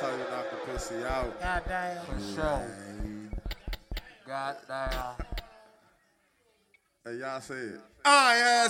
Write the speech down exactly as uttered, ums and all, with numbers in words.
how you knock a pussy out. Goddamn. For sure. Goddamn. Hey, y'all say it. I